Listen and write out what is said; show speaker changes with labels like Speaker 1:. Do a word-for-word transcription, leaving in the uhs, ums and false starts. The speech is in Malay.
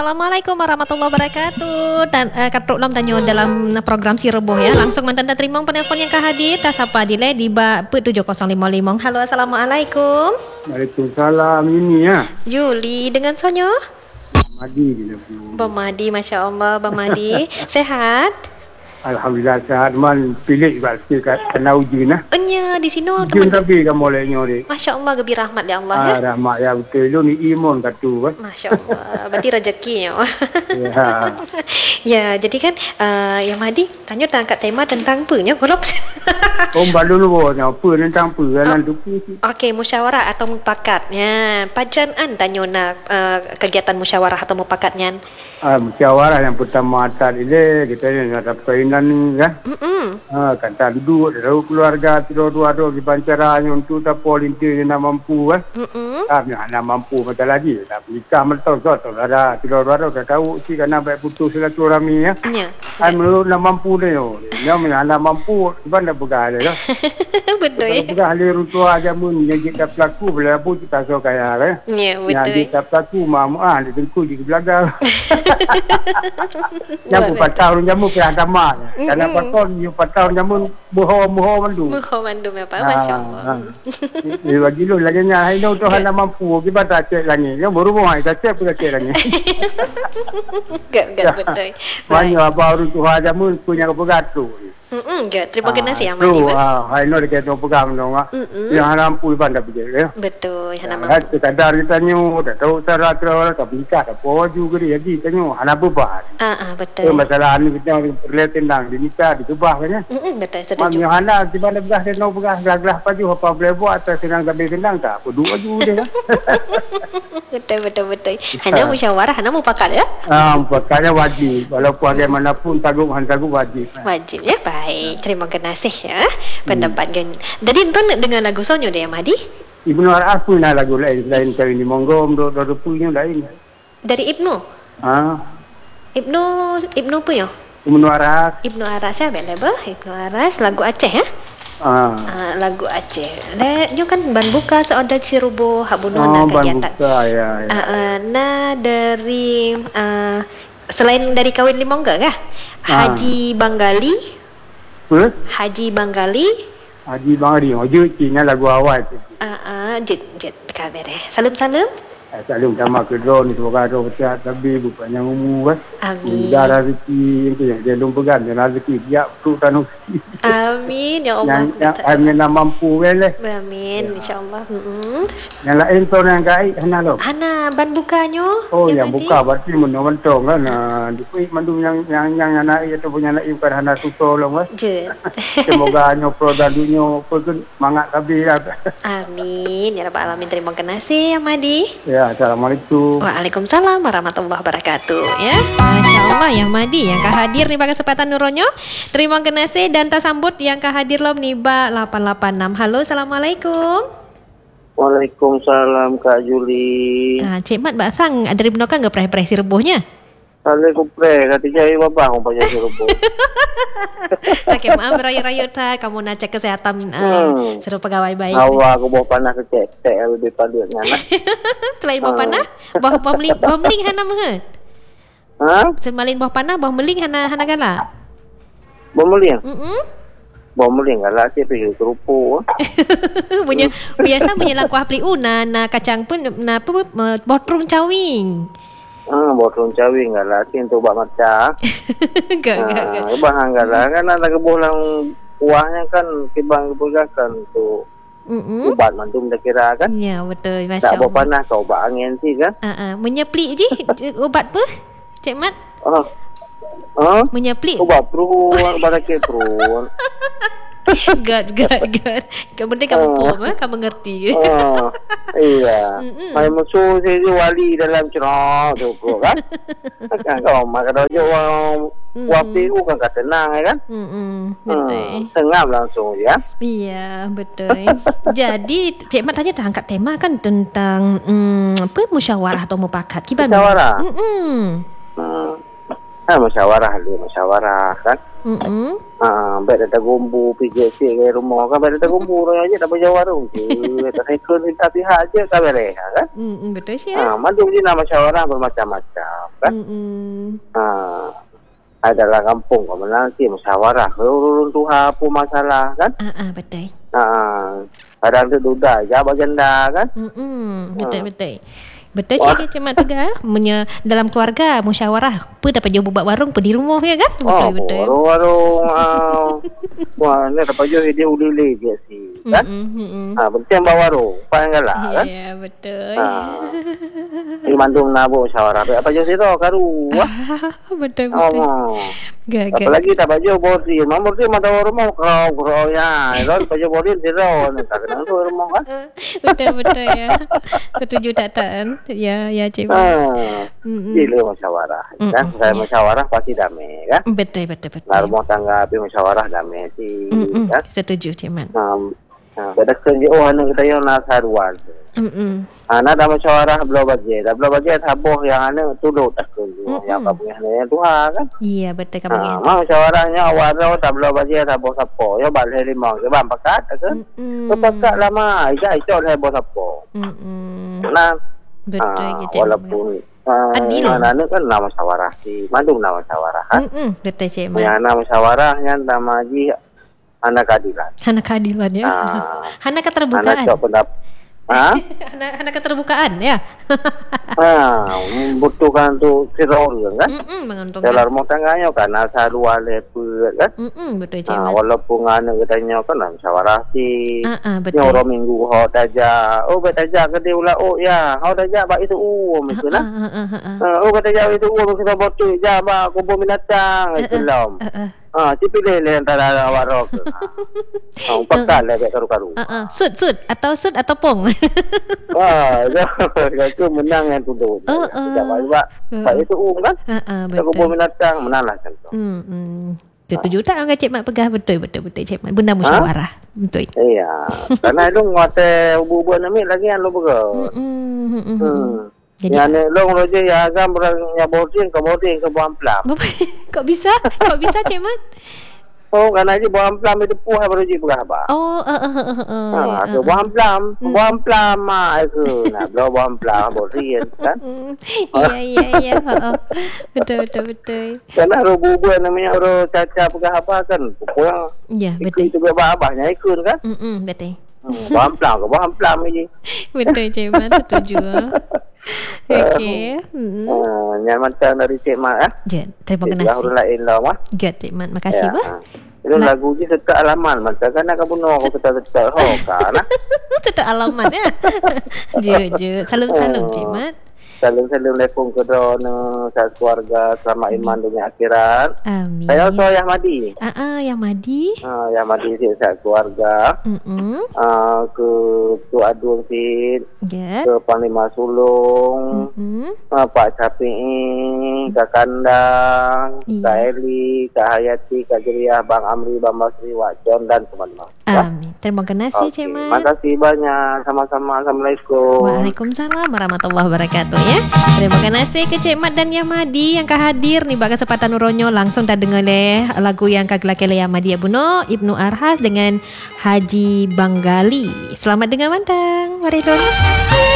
Speaker 1: Assalamualaikum warahmatullahi wabarakatuh. Dan uh, Katruk Lam tanya dalam program Si Reboh ya. Langsung mantan dan terima penelpon yang kahadir. Tak siapa dile di ba tujuh kosong lima lima. Halo, Assalamualaikum.
Speaker 2: Waalaikumsalam. Ini ya.
Speaker 1: Juli dengan Sonyo.
Speaker 2: Madi bila.
Speaker 1: Bamadi, Masya Allah. Bamadi. Sehat?
Speaker 2: Alhamdulillah sehat. Man pilih juga sikit kena uji nah.
Speaker 1: Enya di sini
Speaker 2: Ujian tapi kamu oleh nyori.
Speaker 1: Masya Allah, gebi rahmat ya Allah ya.
Speaker 2: Ah, rahmat ya betul. Lu ni imun katu kan.
Speaker 1: Masya Allah. Berarti rezekinya.
Speaker 2: Ya.
Speaker 1: Ya, jadi kan uh, Yang Mahdi tanya angkat tema tentang apa nya? Horop.
Speaker 2: Oh, balu lu apa tentang apa kan tu.
Speaker 1: Okey, musyawarah atau mufakat. Ya, pajangan tanya nak uh, kegiatan musyawarah atau mufakatnya.
Speaker 2: Ah, musyawarah yang pertama atas ini kita ni ada perkahwinan ni kan.
Speaker 1: Hmm.
Speaker 2: Ah, kata duduk dalam keluarga tidur dua dua di pancaranya untuk tak volunteer yang nak mampu kan.
Speaker 1: Hmm.
Speaker 2: Tak nak mampu macam lagi. Tak nikah mentau tu ada tidur dua dua dah tahu si kena baik putus silaturahmi ya.
Speaker 1: Ya.
Speaker 2: Ai menurut nak mampu ni yo. Dia nak mampu sebab dah pegang dia.
Speaker 1: Betul ya.
Speaker 2: Pegang ahli rutua jamun yang kita pelaku bila pun kita so kaya kan.
Speaker 1: Ya, betul.
Speaker 2: Yang kita pelaku mamu ah dia tengku di belakang. Jamu patau jamu ke agama. Karena patau ni patau jamu boho-boho mandu.
Speaker 1: Boho mandu apa? Masya-Allah.
Speaker 2: Ni bagi lu lagi nya hai no Tuhan nak mampu kita tak cek lagi. Dia baru mau kita cek pun cek lagi.
Speaker 1: Gak gak betul.
Speaker 2: Banyak baru Tuhan jamu punya kepegatu.
Speaker 1: Hmm, gak. Terima kasih ya
Speaker 2: Madi.
Speaker 1: Mahdi.
Speaker 2: Ah, hai no dekat tu pegang dong ah. Yang mampu pandai pergi ya.
Speaker 1: Betul, yang
Speaker 2: Ada
Speaker 1: mampu.
Speaker 2: kadar kita nyu, tak tahu cara cara tak bisa tak apa juga dia jadi tanya anak beban.
Speaker 1: Ah ah, betul.
Speaker 2: Masalah ni kita perlu tendang di nikah ditubah kan ya.
Speaker 1: Hmm, betul,
Speaker 2: Mam
Speaker 1: setuju.
Speaker 2: yang anak di mana begas dia no begas gelah paju apa boleh buat atau senang sambil tendang tak. Apa dua juga dia.
Speaker 1: Betul, betul, betul. Hanya musyawarah, hanya mufakat ya.
Speaker 2: Ah, pakainya wajib walaupun bagaimanapun tagung hantagung wajib.
Speaker 1: Wajib ya. Baik, terima kasih ya pendapat gen. Jadi tuan dengan lagu Sonyo dia Mahdi?
Speaker 2: Ibnu Araf pun ada lagu lain lain kali ni monggo mdo do punya lain.
Speaker 1: Dari Ibnu.
Speaker 2: Ah,
Speaker 1: Ibnu Ibnu apa ya?
Speaker 2: Ibnu Araf.
Speaker 1: Ibnu Aras ya, available. Ibnu Aras lagu Aceh ya.
Speaker 2: Ah.
Speaker 1: Uh, lagu Aceh. Le, nyo kan ban buka seodah si rubo habuno
Speaker 2: Oh,
Speaker 1: na
Speaker 2: ban
Speaker 1: kegiatan.
Speaker 2: buka ya. ya.
Speaker 1: Uh, uh, na dari uh, selain dari kawin limongga kah? Haji Banggali.
Speaker 2: Apa?
Speaker 1: Haji Banggali.
Speaker 2: Haji Bangari, Haji Cina lagu awal tu.
Speaker 1: Ah uh, uh, jet jet kabar eh. Salam-salam.
Speaker 2: Salam sama ke drone semoga ada berkat tapi bukannya umur kan.
Speaker 1: Amin.
Speaker 2: Darah rezeki itu yang dia lumpa kan dan rezeki dia tu tanuk.
Speaker 1: Amin ya Allah.
Speaker 2: Yang yang hanya nak mampu kan leh.
Speaker 1: Amin insyaallah. Heeh.
Speaker 2: Yang lain tu yang gaib hana lo.
Speaker 1: Hana ban bukanyo.
Speaker 2: Oh yang buka berarti menonton kan. Nah, di mandu yang yang yang naik atau punya naik bukan hana tuto lo kan.
Speaker 1: Jet.
Speaker 2: Semoga nyo produk dunia pun mangat kabeh lah.
Speaker 1: Amin ya rabbal alamin. Terima kasih ya Mahdi.
Speaker 2: Ya, assalamualaikum.
Speaker 1: Waalaikumsalam warahmatullahi wabarakatuh ya. Masya Allah yang Mahdi yang kahadir nih kesempatan nuronyo. Terima kasih dan tak sambut yang kahadir lom niba lapan lapan enam. Halo, assalamualaikum.
Speaker 3: Waalaikumsalam Kak Juli.
Speaker 1: Ah, Cik Mat Mbak Sang dari benokan enggak pernah si rebohnya?
Speaker 3: Kali kupre kati jai babah ko pa si rubo.
Speaker 1: Oke, maaf raya-raya ta kamu nak cek kesehatan uh,
Speaker 3: Hmm.
Speaker 1: seru pegawai baik.
Speaker 3: Awa ko bawa panah ke cek T L lebih padatnya nak.
Speaker 1: Selain bawah panah, bawah bawah meling, bawah meling hana mah.
Speaker 3: Ha?
Speaker 1: Selain bawah panah, bawah meling hana hana gala.
Speaker 3: Bawa muling.
Speaker 1: Mm-mm.
Speaker 3: Bawa muling ala si pergi ke rupo.
Speaker 1: Punya biasa punya laku apli una na kacang pun na apa botrung cawing.
Speaker 3: Ah, bawa turun cawing ala si untuk bak maca.
Speaker 1: Gak gak gak.
Speaker 3: Ah, bahang ala kan ada kebolang kuahnya kan kibang kepegakan tu.
Speaker 1: Mm-mm.
Speaker 3: Ubat mantum dah kira kan.
Speaker 1: Ya betul,
Speaker 3: Tak
Speaker 1: masya
Speaker 3: bawa
Speaker 1: Allah.
Speaker 3: panah kau bak angin si kan.
Speaker 1: Ah ah, menyeplik je ubat apa? Cik Mat,
Speaker 3: Ah. Ah.
Speaker 1: menyeplik.
Speaker 3: Ubat perun, barakit perun.
Speaker 1: Gad gad gad. Kemudian kamu pom, eh? Kamu ngerti.
Speaker 3: Oh, iya.
Speaker 1: Mm-mm.
Speaker 3: Mai musuh saya wali dalam cerah tu kan. Kan kau mak kata je orang wapi u kan kata tenang kan.
Speaker 1: Mm-mm, betul.
Speaker 3: Hmm, tengam langsung ya.
Speaker 1: Iya, betul. Jadi, Cik Mat tanya angkat tema kan tentang mm, apa musyawarah atau mufakat. Gimana?
Speaker 3: Musyawarah.
Speaker 1: Mm-mm.
Speaker 3: Hmm. Ah, musyawarah dulu, musyawarah kan.
Speaker 1: Mm-mm.
Speaker 3: Ha, baik datang gombu pergi cek ke rumah kan, baik datang gombu orang aja tak bayar warung je. Tak ikut minta pihak je tak beres kan.
Speaker 1: Mm-mm, betul sih.
Speaker 3: Ha, madu je nama musyawarah bermacam-macam kan.
Speaker 1: Mm-mm.
Speaker 3: Ha, adalah kampung kau nanti musyawarah urun Tuhan apa masalah kan.
Speaker 1: Ah, ah, betul.
Speaker 3: Ha, kadang tu duda je bagenda kan.
Speaker 1: Mm-mm, betul betul. Betul cik Cik Mat Tegar. Menya dalam keluarga musyawarah. Apa dapat jauh buat warung, pergi rumah ya kan? Betul
Speaker 3: Oh,
Speaker 1: betul.
Speaker 3: warung-warung uh, wah ni dapat jauh dia ulili dia si kan.
Speaker 1: Mm-mm, mm-mm.
Speaker 3: Ha, penting bawa warung, paling galak kan.
Speaker 1: Ya, betul.
Speaker 3: Ha. Ini mandung nabo musyawarah. Apa jauh situ karu wah.
Speaker 1: betul betul.
Speaker 3: Oh.
Speaker 1: Gak gak.
Speaker 3: Apalagi tak baju bodi, mau bodi mau tahu rumah kau kau ya, kalau baju bodi zero, tak kenal tu rumah kan?
Speaker 1: betul betul ya. Setuju tak tak? Ya ya Cik Mat.
Speaker 3: Ah,
Speaker 1: Mm-mm.
Speaker 3: bila musyawarah, kan?
Speaker 1: Mm-mm,
Speaker 3: Saya
Speaker 1: ya.
Speaker 3: musyawarah pasti damai, kan?
Speaker 1: Betul betul betul.
Speaker 3: Nah, rumah tangga api musyawarah damai sih,
Speaker 1: Mm-mm,
Speaker 3: kan?
Speaker 1: setuju Cik Mat.
Speaker 3: Nah, nah, pada kerja oh anak kita yang nasaruan.
Speaker 1: Mm-mm.
Speaker 3: Anak dah musyawarah belah bajet, dah belah bajet haboh yang anak tuduk tak kerja, yang kau punya anak Tuhan, kan?
Speaker 1: Iya betul
Speaker 3: Ah,
Speaker 1: kamu.
Speaker 3: mau musyawarahnya awal tu tak belah bajet haboh sapo, yo balik lima, ke bang pakat, kan?
Speaker 1: Mm-mm.
Speaker 3: Kau pakat lama, ija ija haboh sapo.
Speaker 1: Mm-mm.
Speaker 3: Nah,
Speaker 1: Betul
Speaker 3: ah,
Speaker 1: gitu.
Speaker 3: walaupun uh,
Speaker 1: Adil.
Speaker 3: anak-anak kan nama musyawarah si mandung nama musyawarah kan.
Speaker 1: Mm-mm. Betul Cik Mat.
Speaker 3: Yang nama musyawarah yang nama ji anak keadilan.
Speaker 1: Hana keadilan ya.
Speaker 3: Ah,
Speaker 1: Hana
Speaker 3: anak
Speaker 1: keterbukaan.
Speaker 3: cok pendapat. Ha?
Speaker 1: Hana, hana keterbukaan ya.
Speaker 3: ha, membutuhkan tu sirol kan.
Speaker 1: Mm-mm, menguntungkan.
Speaker 3: Dalam rumah tangganya kan asal dua lepet kan.
Speaker 1: Mm-mm, betul Cik
Speaker 3: Ha,
Speaker 1: Mat.
Speaker 3: walaupun anak katanya kan nama musyawarah si.
Speaker 1: Ah, ah,
Speaker 3: Ni
Speaker 1: betul.
Speaker 3: orang minggu hok daja. Oh bet daja ke dia ulah oh ya. Hok daja bak itu uh macam
Speaker 1: Ah,
Speaker 3: lah.
Speaker 1: ah, ah, ah, ah.
Speaker 3: Uh, oh kata jauh itu oh kita botu ja ba kumpul binatang itu lom.
Speaker 1: Ah, ah.
Speaker 3: Ah, si pilih le antara awak rok. Ah, pakal le karu-karu.
Speaker 1: Ah, ah. Sud, sud atau sud atau pong.
Speaker 3: Wah, itu menang yang tuduk.
Speaker 1: Oh, oh.
Speaker 3: Tidak baik. Pak itu um kan.
Speaker 1: Ah, ah,
Speaker 3: Kita kumpul
Speaker 1: betul.
Speaker 3: binatang menang lah kan.
Speaker 1: Hmm, hmm. Setuju tak angkat Cik Mat Pegah? Betul, betul, betul Cik Mat. Benda musyawarah. Betul.
Speaker 3: Iya. Karena itu ngote ubu-ubu nami lagi yang lo betul.
Speaker 1: Hmm, hmm, hmm, hmm.
Speaker 3: Hmm.
Speaker 1: Jadi
Speaker 3: Yang ni long roje ya agam berang ya boarding ke boarding ke buang plam.
Speaker 1: kok bisa? Kok bisa Cik Mat?
Speaker 3: Oh, karena aja buang plam itu puh baru je bukan apa.
Speaker 1: Oh, uh, uh, uh, uh, uh.
Speaker 3: Ha, tu buang plam, buang plam mak aku. Nah, belum buang plam boarding kan.
Speaker 1: Hmm, Iya, iya, iya. Ha, ha. Betul, betul, betul.
Speaker 3: Karena rubu-rubu namanya orang caca pegah apa kan. Pukul
Speaker 1: Ya,
Speaker 3: ikut
Speaker 1: betul.
Speaker 3: juga abahnya ikut kan.
Speaker 1: Mm-mm, betul.
Speaker 3: Hmm, buang plam ke buang plam je.
Speaker 1: Betul Cik Mat, setuju. Okey. Hmm.
Speaker 3: Uh, yang macam dari Cik Mat ah.
Speaker 1: Jet, terima
Speaker 3: Cik
Speaker 1: kasih.
Speaker 3: Orang lain lah mah.
Speaker 1: Jet, Cik Mat. Makasih,
Speaker 3: Ya.
Speaker 1: bah.
Speaker 3: Itu lagu je sekat alaman macam kan nak bunuh aku kata-kata ho kan.
Speaker 1: Cetak alamat ya. Je, je. Salam-salam Cik Mat.
Speaker 3: Salam-salam lekung ke drone saat keluarga selamat iman dunia akhirat.
Speaker 1: Amin.
Speaker 3: Saya also yang madi.
Speaker 1: Ah, ah, yang Madi.
Speaker 3: Ha, yang madi si saat keluarga.
Speaker 1: Mm-mm.
Speaker 3: Uh, ke Tu Adun Sid,
Speaker 1: Jet.
Speaker 3: ke Panglima Sulung,
Speaker 1: Mm-mm.
Speaker 3: uh, Pak Capi'i, Kak Kandang,
Speaker 1: Iya.
Speaker 3: Kak Eli, Kak Hayati, Kak Jeriah, Bang Amri, Bang Basri, Wak John dan teman-teman.
Speaker 1: Amin. Terima kasih
Speaker 3: Okey,
Speaker 1: Cik Mat.
Speaker 3: makasih banyak. Sama-sama. Assalamualaikum.
Speaker 1: Waalaikumsalam warahmatullahi wabarakatuh ya. Terima kasih ke Cik Mat dan Yamadi yang kah hadir ni bagi kesempatan Nuronyo langsung dah dengar leh lagu yang kah gelak Yamadi Abuno Ibnu Arhas dengan Haji Banggali. Selamat dengar mantang. Waridon.